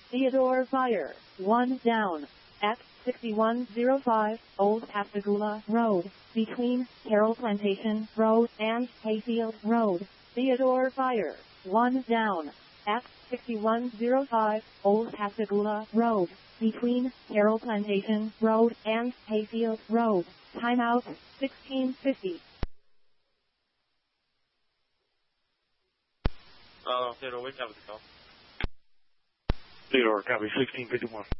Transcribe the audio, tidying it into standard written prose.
Theodore fire. 1 down. At 6105 Old Pascagoula Road, between Carroll Plantation Road and Hayfield Road. Theodore fire. 1 down. At 6105 Old Pascagoula Road, between Carroll Plantation Road and Hayfield Road. Timeout 1650. Theodore, wake up with the call. Theodore, copy 1651.